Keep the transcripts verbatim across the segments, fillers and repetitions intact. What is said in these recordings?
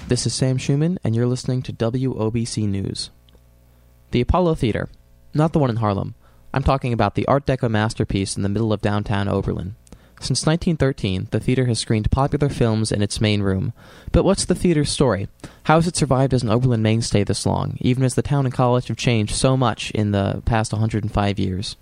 This is Sam Schumann, and you're listening to W O B C News. The Apollo Theater. Not the one in Harlem. I'm talking about the Art Deco masterpiece in the middle of downtown Oberlin. Since nineteen thirteen, the theater has screened popular films in its main room. But what's the theater's story? How has it survived as an Oberlin mainstay this long, even as the town and college have changed so much in the past one hundred five years?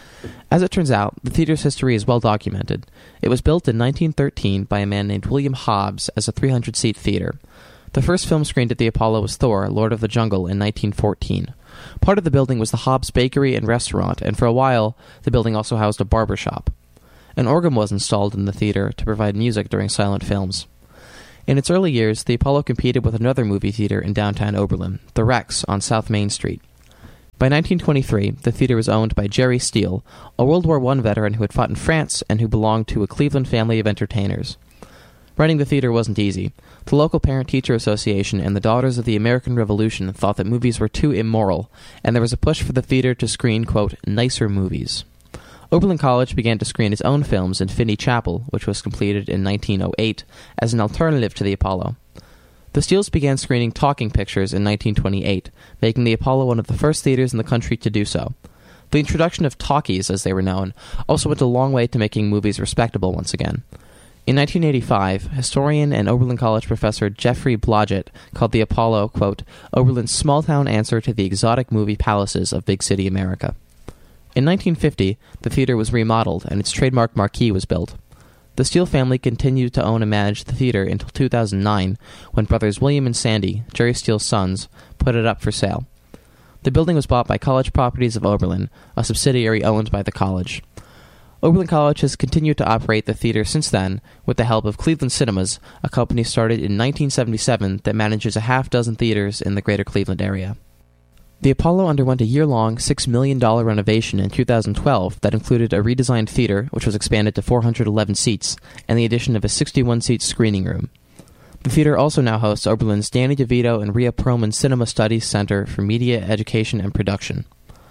As it turns out, the theater's history is well documented. It was built in nineteen thirteen by a man named William Hobbs as a three hundred seat theater. The first film screened at the Apollo was Thor, Lord of the Jungle, in nineteen fourteen. Part of the building was the Hobbs Bakery and Restaurant, and for a while, the building also housed a barber shop. An organ was installed in the theater to provide music during silent films. In its early years, the Apollo competed with another movie theater in downtown Oberlin, the Rex on South Main Street. By nineteen twenty-three, the theater was owned by Jerry Steele, a World War One veteran who had fought in France and who belonged to a Cleveland family of entertainers. Running the theater wasn't easy. The local Parent-Teacher Association and the Daughters of the American Revolution thought that movies were too immoral, and there was a push for the theater to screen, quote, nicer movies. Oberlin College began to screen its own films in Finney Chapel, which was completed in nineteen oh eight, as an alternative to the Apollo. The Steeles began screening talking pictures in nineteen twenty-eight, making the Apollo one of the first theaters in the country to do so. The introduction of talkies, as they were known, also went a long way to making movies respectable once again. In nineteen eighty-five, historian and Oberlin College professor Jeffrey Blodgett called the Apollo, quote, Oberlin's small-town answer to the exotic movie palaces of big city America. In nineteen fifty, the theater was remodeled and its trademark marquee was built. The Steele family continued to own and manage the theater until two thousand nine, when brothers William and Sandy, Jerry Steele's sons, put it up for sale. The building was bought by College Properties of Oberlin, a subsidiary owned by the college. Oberlin College has continued to operate the theater since then, with the help of Cleveland Cinemas, a company started in nineteen seventy-seven that manages a half dozen theaters in the greater Cleveland area. The Apollo underwent a year-long six million dollars renovation in two thousand twelve that included a redesigned theater, which was expanded to four hundred eleven seats, and the addition of a sixty-one seat screening room. The theater also now hosts Oberlin's Danny DeVito and Rhea Perlman Cinema Studies Center for Media, Education, and Production.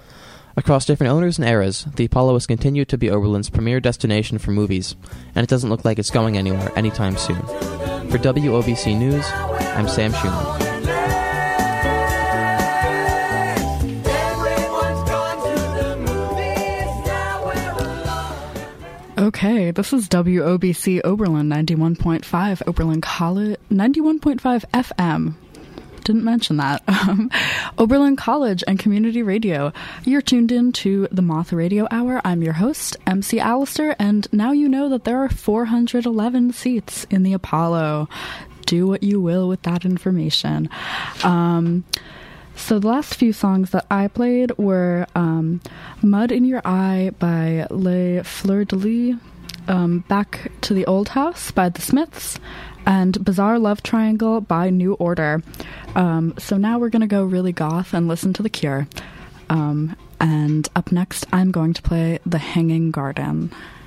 Across different owners and eras, the Apollo has continued to be Oberlin's premier destination for movies, and it doesn't look like it's going anywhere anytime soon. For W O B C News, I'm Sam Schumann. Okay, this is W O B C Oberlin ninety-one point five, Oberlin College, ninety-one point five F M. Didn't mention that. Um, Oberlin College and Community Radio. You're tuned in to the Moth Radio Hour. I'm your host, M C Alistair, and now you know that there are four hundred eleven seats in the Apollo. Do what you will with that information. Um... So the last few songs that I played were um, Mud in Your Eye by Les Fleurs de Lis, um, Back to the Old House by The Smiths, and Bizarre Love Triangle by New Order. Um, so now we're going to go really goth and listen to The Cure. Um, and up next, I'm going to play The Hanging Garden.